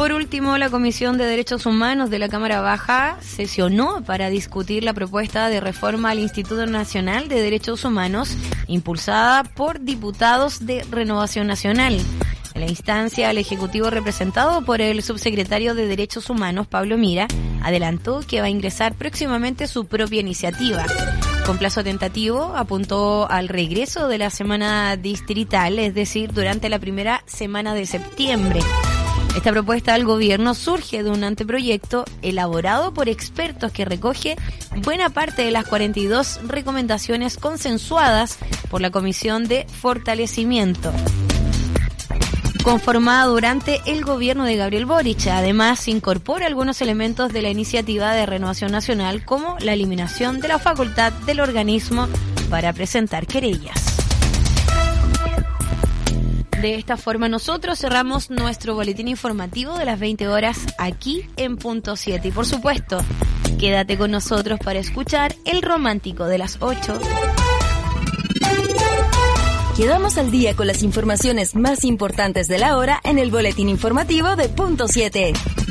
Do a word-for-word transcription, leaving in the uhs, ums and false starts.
por último, la Comisión de Derechos Humanos de la Cámara Baja sesionó para discutir la propuesta de reforma al Instituto Nacional de Derechos Humanos, impulsada por diputados de Renovación Nacional. En la instancia, el Ejecutivo, representado por el subsecretario de Derechos Humanos, Pablo Mira, adelantó que va a ingresar próximamente su propia iniciativa. Con plazo tentativo, apuntó al regreso de la semana distrital, es decir, durante la primera semana de septiembre. Esta propuesta del gobierno surge de un anteproyecto elaborado por expertos que recoge buena parte de las cuarenta y dos recomendaciones consensuadas por la Comisión de Fortalecimiento, conformada durante el gobierno de Gabriel Boric. Además, incorpora algunos elementos de la iniciativa de Renovación Nacional, como la eliminación de la facultad del organismo para presentar querellas. De esta forma, nosotros cerramos nuestro boletín informativo de las veinte horas aquí en Punto siete. Y por supuesto, quédate con nosotros para escuchar El Romántico de las ocho. Quedamos al día con las informaciones más importantes de la hora en el boletín informativo de Punto siete.